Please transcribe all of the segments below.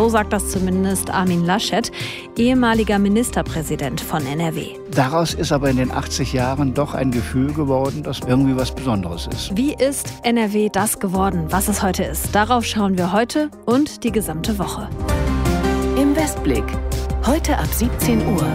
So sagt das zumindest Armin Laschet, ehemaliger Ministerpräsident von NRW. Daraus ist aber in den 80 Jahren doch ein Gefühl geworden, dass irgendwie was Besonderes ist. Wie ist NRW das geworden, was es heute ist? Darauf schauen wir heute und die gesamte Woche. Im Westblick. Heute ab 17 Uhr.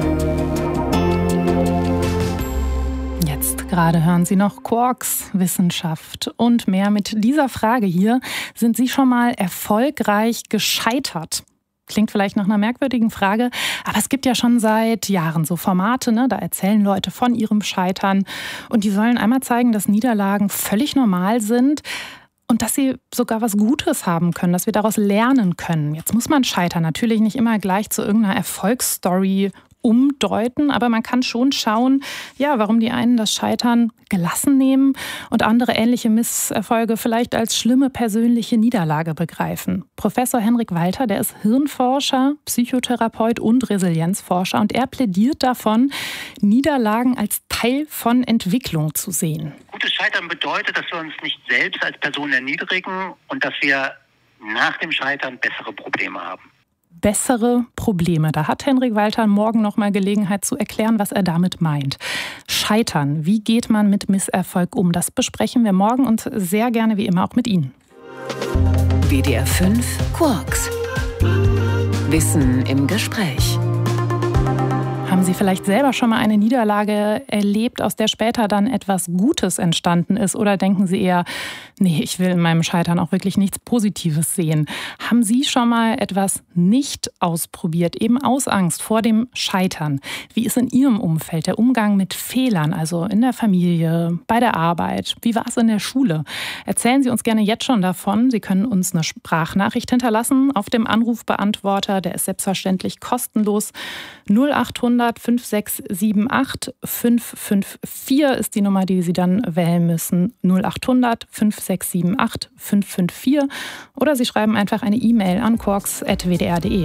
Jetzt gerade hören Sie noch Quarks, Wissenschaft und mehr. Mit dieser Frage hier: Sind Sie schon mal erfolgreich gescheitert? Klingt vielleicht nach einer merkwürdigen Frage, aber es gibt ja schon seit Jahren so Formate, ne? Da erzählen Leute von ihrem Scheitern und die sollen einmal zeigen, dass Niederlagen völlig normal sind. Und dass sie sogar was Gutes haben können, dass wir daraus lernen können. Jetzt muss man Scheitern natürlich nicht immer gleich zu irgendeiner Erfolgsstory umdeuten, aber man kann schon schauen, ja, warum die einen das Scheitern gelassen nehmen und andere ähnliche Misserfolge vielleicht als schlimme persönliche Niederlage begreifen. Professor Henrik Walter, der ist Hirnforscher, Psychotherapeut und Resilienzforscher und er plädiert davon, Niederlagen als Teil von Entwicklung zu sehen. Gutes Scheitern bedeutet, dass wir uns nicht selbst als Person erniedrigen und dass wir nach dem Scheitern bessere Probleme haben. Bessere Probleme. Da hat Henrik Walter morgen noch mal Gelegenheit zu erklären, was er damit meint. Scheitern. Wie geht man mit Misserfolg um? Das besprechen wir morgen und sehr gerne wie immer auch mit Ihnen. WDR 5 Quarks. Wissen im Gespräch. Haben Sie vielleicht selber schon mal eine Niederlage erlebt, aus der später dann etwas Gutes entstanden ist? Oder denken Sie eher, nee, ich will in meinem Scheitern auch wirklich nichts Positives sehen? Haben Sie schon mal etwas nicht ausprobiert, eben aus Angst vor dem Scheitern? Wie ist in Ihrem Umfeld der Umgang mit Fehlern, also in der Familie, bei der Arbeit? Wie war es in der Schule? Erzählen Sie uns gerne jetzt schon davon. Sie können uns eine Sprachnachricht hinterlassen auf dem Anrufbeantworter. Der ist selbstverständlich kostenlos. 0800 5678 554 ist die Nummer, die Sie dann wählen müssen. 0800 5678 554. Oder Sie schreiben einfach eine E-Mail an quarks@wdr.de.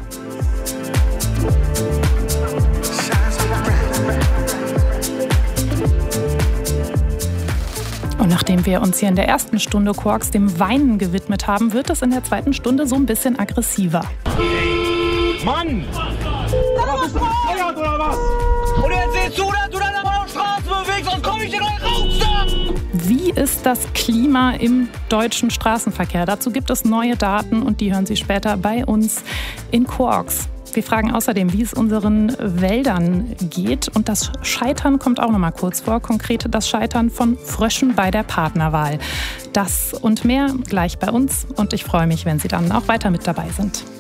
Und nachdem wir uns hier in der ersten Stunde Quarks dem Weinen gewidmet haben, wird es in der zweiten Stunde so ein bisschen aggressiver. Mann! Bist du bescheuert oder was? Und jetzt siehst du, dass du deine Mann auf Straße bewegst, sonst komm ich dir gleich raus da! Wie ist das Klima im deutschen Straßenverkehr? Dazu gibt es neue Daten und die hören Sie später bei uns in Quarks. Wir fragen außerdem, wie es unseren Wäldern geht. Und das Scheitern kommt auch noch mal kurz vor. Konkret das Scheitern von Fröschen bei der Partnerwahl. Das und mehr gleich bei uns. Und ich freue mich, wenn Sie dann auch weiter mit dabei sind.